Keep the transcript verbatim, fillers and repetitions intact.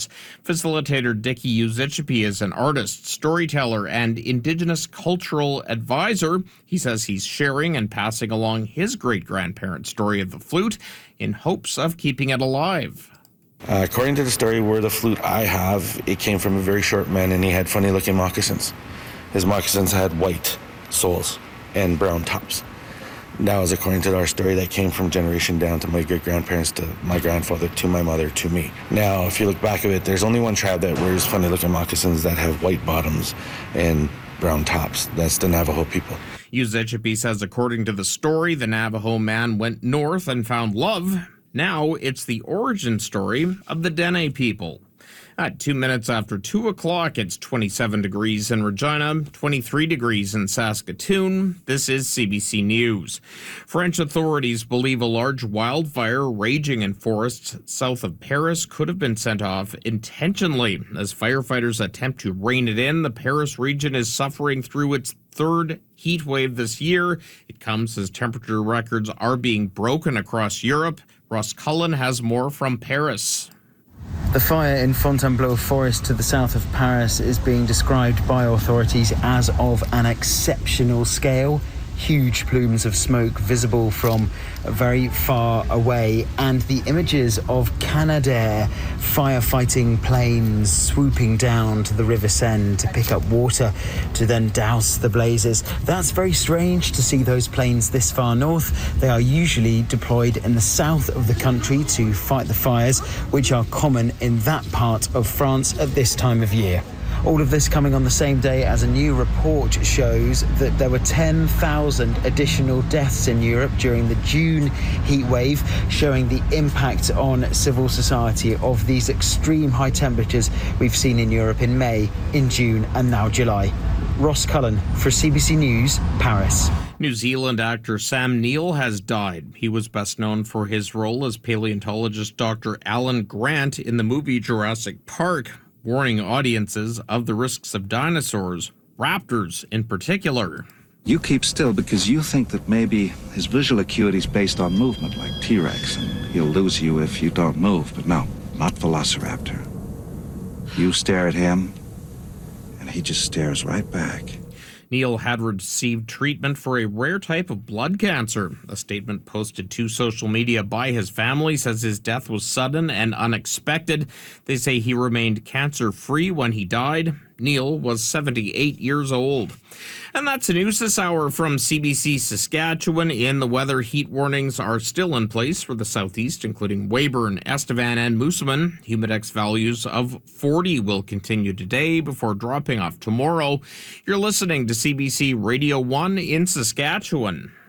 records. Facilitator Dickie Uzichipi is an artist, storyteller, and Indigenous cultural advisor. He says he's sharing and passing along his great-grandparents' story of the flute in hopes of keeping it alive. Uh, according to the story where the flute I have, it came from a very short man, and he had funny-looking moccasins. His moccasins had white soles and brown tops. That was according to our story that came from generation down to my great-grandparents, to my grandfather, to my mother, to me. Now, if you look back at it, there's only one tribe that wears funny-looking moccasins that have white bottoms and brown tops. That's the Navajo people. Uzichipi says according to the story, the Navajo man went north and found love. Now it's the origin story of the Dene people. At two minutes after two o'clock, it's twenty-seven degrees in Regina, twenty-three degrees in Saskatoon. This is C B C News. French authorities believe a large wildfire raging in forests south of Paris could have been sent off intentionally. As firefighters attempt to rein it in, the Paris region is suffering through its third heat wave this year. It comes as temperature records are being broken across Europe. Ross Cullen has more from Paris. The fire in Fontainebleau Forest to the south of Paris is being described by authorities as of an exceptional scale. Huge plumes of smoke visible from very far away, and the images of Canadair firefighting planes swooping down to the River Seine to pick up water to then douse the blazes. That's very strange to see those planes this far north. They are usually deployed in the south of the country to fight the fires, which are common in that part of France at this time of year. All of this coming on the same day as a new report shows that there were ten thousand additional deaths in Europe during the June heat wave, showing the impact on civil society of these extreme high temperatures we've seen in Europe in May, in June and now July. Ross Cullen for C B C News, Paris. New Zealand actor Sam Neill has died. He was best known for his role as paleontologist Doctor Alan Grant in the movie Jurassic Park, warning audiences of the risks of dinosaurs, raptors in particular. You keep still because you think that maybe his visual acuity is based on movement, like T-Rex, and he'll lose you if you don't move. But no, not Velociraptor. You stare at him, and he just stares right back. Neil had received treatment for a rare type of blood cancer. A statement posted to social media by his family says his death was sudden and unexpected. They say he remained cancer-free when he died. Neil was seventy-eight years old. And that's the news this hour from C B C Saskatchewan. In the weather, heat warnings are still in place for the southeast, including Weyburn, Estevan, and Moosomin. Humidex values of forty will continue today before dropping off tomorrow. You're listening to C B C Radio one in Saskatchewan.